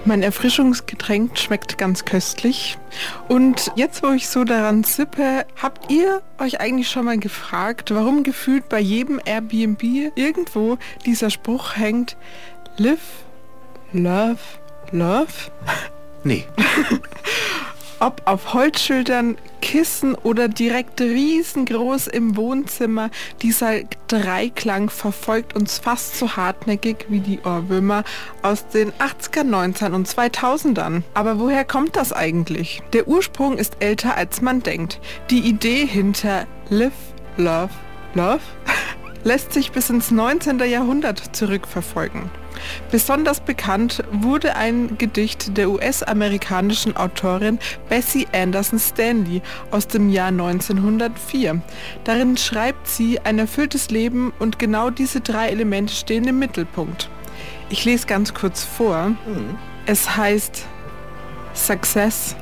Mein Erfrischungsgetränk schmeckt ganz köstlich. Und jetzt, wo ich so daran sippe, habt ihr euch eigentlich schon mal gefragt, warum gefühlt bei jedem Airbnb irgendwo dieser Spruch hängt, live, love, love? Nee. Ob auf Holzschildern, Kissen oder direkt riesengroß im Wohnzimmer, dieser Dreiklang verfolgt uns fast so hartnäckig wie die Ohrwürmer aus den 80er, 90ern und 2000ern. Aber woher kommt das eigentlich? Der Ursprung ist älter, als man denkt. Die Idee hinter Live, Love, Love lässt sich bis ins 19. Jahrhundert zurückverfolgen. Besonders bekannt wurde ein Gedicht der US-amerikanischen Autorin Bessie Anderson Stanley aus dem Jahr 1904. Darin schreibt sie ein erfülltes Leben und genau diese 3 Elemente stehen im Mittelpunkt. Ich lese ganz kurz vor. Es heißt Success.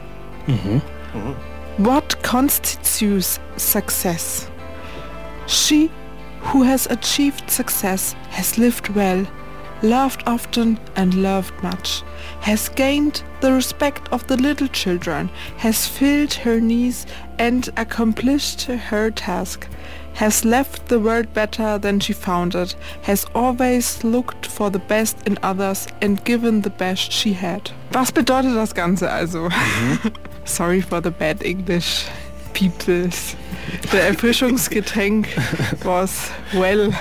What constitutes success? She who has achieved success has lived well, loved often and loved much, has gained the respect of the little children, has filled her needs and accomplished her task, has left the world better than she found it, has always looked for the best in others and given the best she had. Was bedeutet das Ganze also? Sorry for the bad English, peoples. Der Erfrischungsgetränk was well.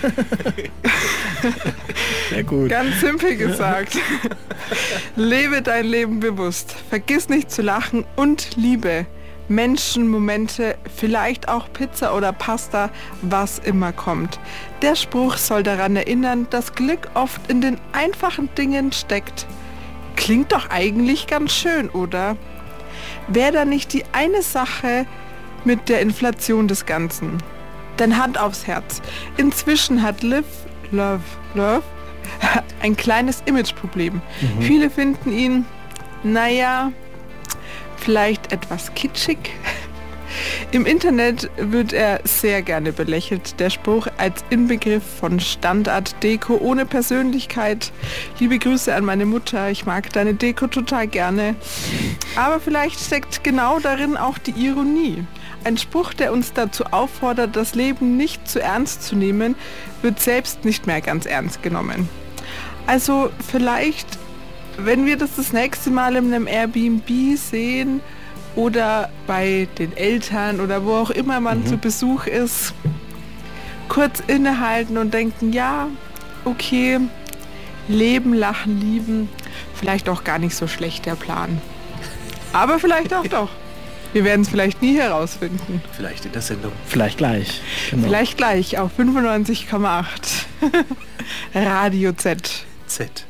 Sehr gut. Ganz simpel gesagt. Lebe dein Leben bewusst. Vergiss nicht zu lachen und liebe Menschen, Momente, vielleicht auch Pizza oder Pasta, was immer kommt. Der Spruch soll daran erinnern, dass Glück oft in den einfachen Dingen steckt. Klingt doch eigentlich ganz schön, oder? Wäre da nicht die eine Sache mit der Inflation des Ganzen? Denn Hand aufs Herz. Inzwischen hat Live, Love, Love ein kleines Imageproblem. Viele finden ihn, naja, vielleicht etwas kitschig. Im Internet wird er sehr gerne belächelt. Der Spruch als Inbegriff von Standard-Deko ohne Persönlichkeit. Liebe Grüße an meine Mutter, ich mag deine Deko total gerne. Aber vielleicht steckt genau darin auch die Ironie. Ein Spruch, der uns dazu auffordert, das Leben nicht zu ernst zu nehmen, wird selbst nicht mehr ganz ernst genommen. Also vielleicht, wenn wir das nächste Mal in einem Airbnb sehen oder bei den Eltern oder wo auch immer man zu Besuch ist, kurz innehalten und denken, ja, okay, leben, lachen, lieben, vielleicht auch gar nicht so schlecht der Plan. Aber vielleicht auch doch. Wir werden es vielleicht nie herausfinden. Vielleicht in der Sendung. Vielleicht gleich. Genau. Vielleicht gleich auf 95,8 Radio Z. Z.